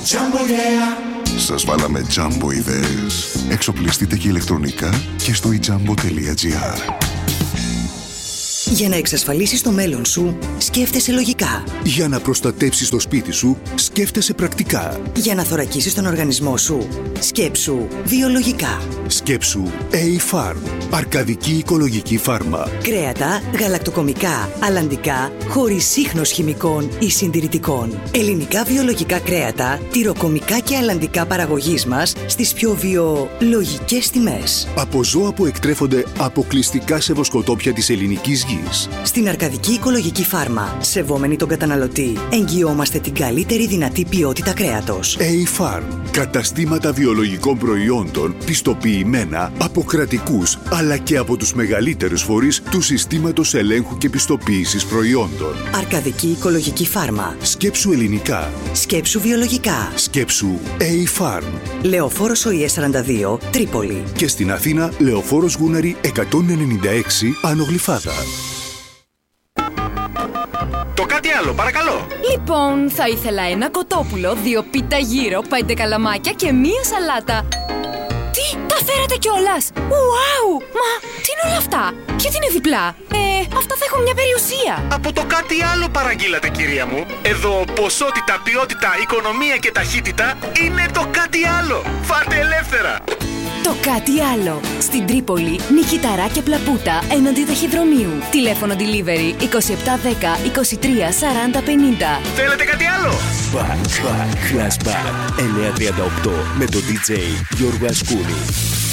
Σας βάλαμε Jumbo ιδέες. Εξοπλιστείτε και ηλεκτρονικά και στο ijambo.gr. Για να εξασφαλίσεις το μέλλον σου, σκέφτεσαι λογικά. Για να προστατέψεις το σπίτι σου, σκέφτεσαι πρακτικά. Για να θωρακίσεις τον οργανισμό σου, σκέψου βιολογικά. Σκέψου A-Farm. Αρκαδική οικολογική φάρμα. Κρέατα, γαλακτοκομικά, αλλαντικά, χωρίς σύχνος χημικών ή συντηρητικών. Ελληνικά βιολογικά κρέατα, τυροκομικά και αλλαντικά παραγωγής μας στις πιο βιολογικές τιμές. Από ζώα που εκτρέφονται αποκλειστικά σε βοσκοτόπια της ελληνικής γης. Στην Αρκαδική Οικολογική Φάρμα, σεβόμενοι τον καταναλωτή, εγγυόμαστε την καλύτερη δυνατή ποιότητα κρέατος. A-Farm. Καταστήματα βιολογικών προϊόντων πιστοποιημένα από κρατικούς αλλά και από τους μεγαλύτερους φορείς του συστήματος ελέγχου και πιστοποίησης προϊόντων. Αρκαδική Οικολογική Φάρμα. Σκέψου ελληνικά. Σκέψου βιολογικά. Σκέψου A-Farm. Λεωφόρος ΟΗΕ 42, Τρίπολη. Και στην Αθήνα, Λεωφόρος Γούναρη 196, Άνω Γλυφάδα. Το κάτι άλλο, παρακαλώ. Λοιπόν, θα ήθελα ένα κοτόπουλο, 2 πίτα γύρο, 5 καλαμάκια και 1 σαλάτα. Τι, τα φέρατε κιόλας! Ουάου! Μα, τι είναι όλα αυτά? Γιατί είναι διπλά? Αυτά θα έχουν μια περιουσία. Από το κάτι άλλο παραγγείλατε, κυρία μου. Εδώ ποσότητα, ποιότητα, οικονομία και ταχύτητα είναι το κάτι άλλο. Φάτε ελεύθερα. Το κάτι άλλο. Στην Τρίπολη, Νικηταρά και Πλαπούτα, έναντι ταχυδρομείου. Τηλέφωνο delivery 2710 23 40 50. Θέλετε κάτι άλλο? Flashback 938 με τον DJ Γιώργο Ασκούνη.